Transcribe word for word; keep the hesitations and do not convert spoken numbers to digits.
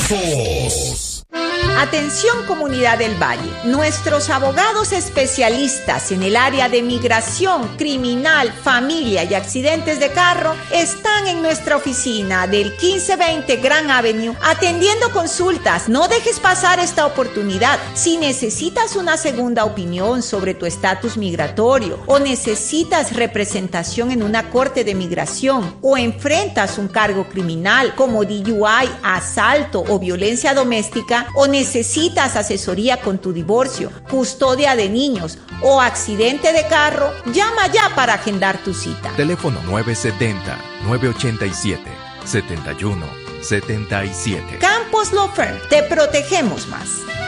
Casos. Atención, comunidad del Valle. Nuestros abogados especialistas en el área de migración, criminal, familia y accidentes de carro están en nuestra oficina del quince veinte Grand Avenue atendiendo consultas. No dejes pasar esta oportunidad. Si necesitas una segunda opinión sobre tu estatus migratorio o necesitas representación en una corte de migración o enfrentas un cargo criminal como D U I, asalto o violencia doméstica, o necesitas asesoría con tu divorcio, custodia de niños o accidente de carro, llama ya para agendar tu cita. Teléfono nueve setenta, nueve ochenta y siete, setenta y uno setenta y siete. Campos Law Firm, te protegemos más.